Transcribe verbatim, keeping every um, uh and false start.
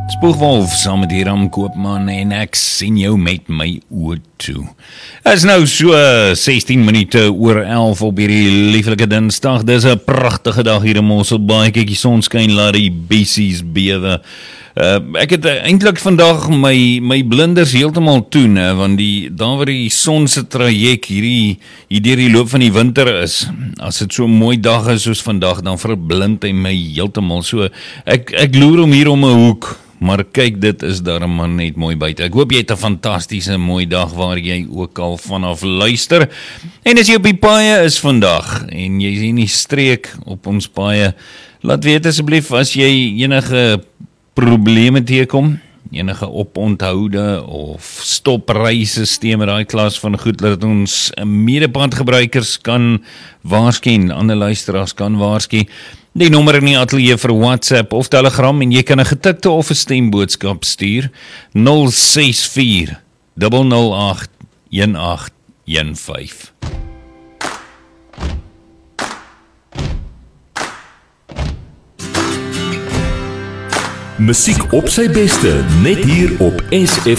Spoegwolf saam met Hiram Koopman en ek sien jou met my oë toe. Is nou so sestien minute oor elf op hierdie lieflike Dinsdag. Dis 'n pragtige dag hier in Mosselbaai. Kyk, die son skyn, laat die bessies bewe. Uh, ek het eintlik vandag my my blinders heeltemal toe, ne, want die daar waar die son se traject hierdie hier deur die loop van die winter is, as dit so 'n mooi dag is soos vandag, dan verblind hy my heeltemal. So ek ek loer om hier om 'n hoek. Maar kyk, dit is darem maar net mooi buite. Ek hoop jy het 'n fantastiese mooi dag waar jy ook al vanaf luister. En as jy op die paaie is vandag en jy is in die streek op ons paaie, laat weet asseblief as jy enige probleme teekom, enige oponthoud of stoprysstelsels, daai klas van goed dat ons medepadgebruikers kan waarsku, ander luisteraars kan waarsku. Die nommer in die ateljee vir WhatsApp of Telegram en jy kan 'n getikte of 'n stemboodskap stuur nul ses vier nul nul agt een agt een vyf. Musiek op sy beste net hier op S